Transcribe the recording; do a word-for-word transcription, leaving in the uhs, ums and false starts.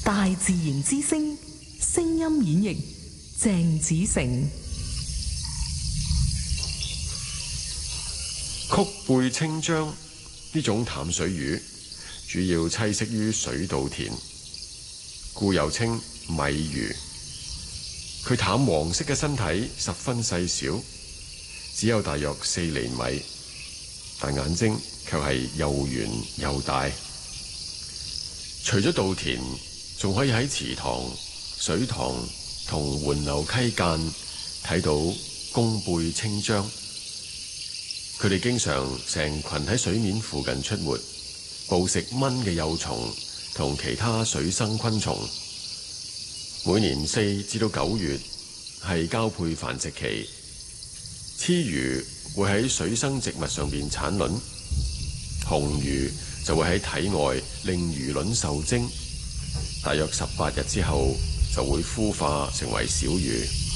大自然之聲，聲音演繹鄭子誠。 曲背清漿呢種淡水魚主要棲息於水稻田，故又稱米魚。佢淡黃色嘅身體十分細小，只有大約四厘米，但眼睛卻係又圓又大。除咗稻田，仲可以喺池塘、水塘同緩流溪澗睇到弓背清漿。佢哋經常成群喺水面附近出沒，捕食蚊嘅幼蟲同其他水生昆蟲。每年四至到九月係交配繁殖期，雌魚會喺水生植物上邊產卵，雄魚就會喺體外令魚卵受精，大約十八日之後就會孵化成為小魚。